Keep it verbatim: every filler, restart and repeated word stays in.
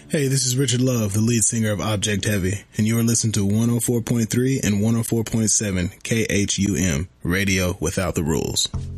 Hey, this is Richard Love, the lead singer of Object Heavy, and you're listening to one oh four point three and one oh four point seven K H U M, Radio Without the Rules.